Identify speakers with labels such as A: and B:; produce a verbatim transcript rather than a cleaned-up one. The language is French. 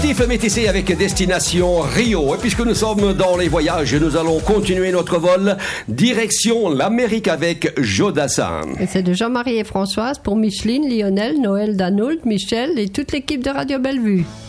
A: Collectif Métissé avec destination Rio. Et puisque nous sommes dans les voyages, nous allons continuer notre vol direction l'Amérique avec Jodassin.
B: Et c'est de Jean-Marie et Françoise pour Micheline, Lionel, Noël, Danold, Michel et toute l'équipe de Radio Bellevue.